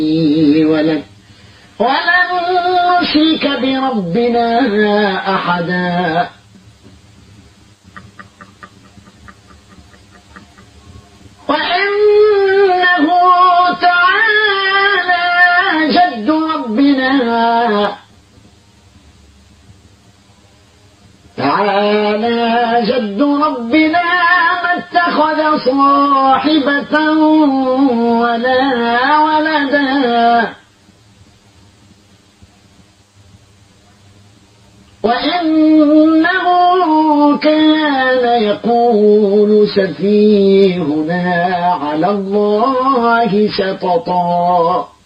ولد ولن نشرك بربنا أحدا. وإنه تعالى جد ربنا ما اتخذ صاحبة ولا ولدا وإنه كان يقول سفيهنا على الله شططا.